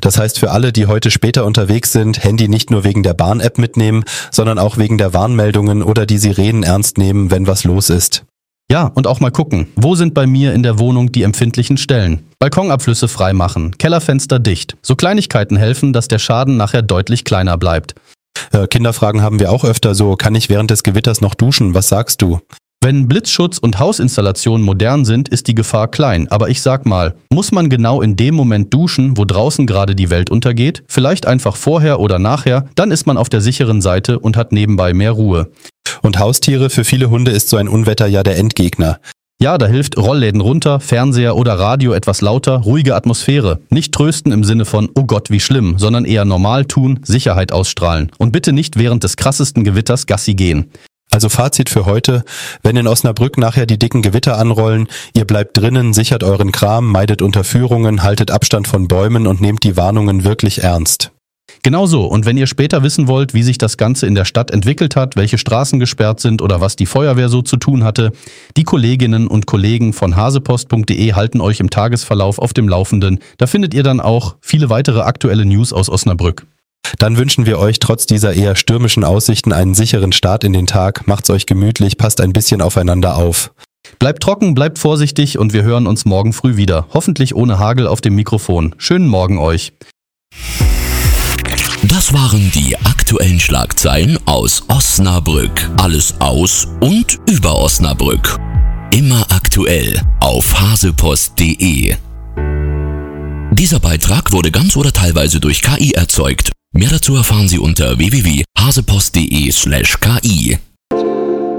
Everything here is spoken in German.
Das heißt für alle, die heute später unterwegs sind, Handy nicht nur wegen der Bahn-App mitnehmen, sondern auch wegen der Warnmeldungen oder die Sirenen ernst nehmen, wenn was los ist. Ja, und auch mal gucken, wo sind bei mir in der Wohnung die empfindlichen Stellen? Balkonabflüsse freimachen, Kellerfenster dicht. So Kleinigkeiten helfen, dass der Schaden nachher deutlich kleiner bleibt. Kinderfragen haben wir auch öfter so, kann ich während des Gewitters noch duschen? Was sagst du? Wenn Blitzschutz und Hausinstallationen modern sind, ist die Gefahr klein. Aber ich sag mal, muss man genau in dem Moment duschen, wo draußen gerade die Welt untergeht? Vielleicht einfach vorher oder nachher, dann ist man auf der sicheren Seite und hat nebenbei mehr Ruhe. Und Haustiere, für viele Hunde ist so ein Unwetter ja der Endgegner. Ja, da hilft Rollläden runter, Fernseher oder Radio etwas lauter, ruhige Atmosphäre. Nicht trösten im Sinne von, oh Gott, wie schlimm, sondern eher normal tun, Sicherheit ausstrahlen. Und bitte nicht während des krassesten Gewitters Gassi gehen. Also Fazit für heute, wenn in Osnabrück nachher die dicken Gewitter anrollen, ihr bleibt drinnen, sichert euren Kram, meidet Unterführungen, haltet Abstand von Bäumen und nehmt die Warnungen wirklich ernst. Genau so. Und wenn ihr später wissen wollt, wie sich das Ganze in der Stadt entwickelt hat, welche Straßen gesperrt sind oder was die Feuerwehr so zu tun hatte, die Kolleginnen und Kollegen von hasepost.de halten euch im Tagesverlauf auf dem Laufenden. Da findet ihr dann auch viele weitere aktuelle News aus Osnabrück. Dann wünschen wir euch trotz dieser eher stürmischen Aussichten einen sicheren Start in den Tag. Macht's euch gemütlich, passt ein bisschen aufeinander auf. Bleibt trocken, bleibt vorsichtig und wir hören uns morgen früh wieder. Hoffentlich ohne Hagel auf dem Mikrofon. Schönen Morgen euch. Das waren die aktuellen Schlagzeilen aus Osnabrück. Alles aus und über Osnabrück. Immer aktuell auf hasepost.de. Dieser Beitrag wurde ganz oder teilweise durch KI erzeugt. Mehr dazu erfahren Sie unter www.hasepost.de/ki.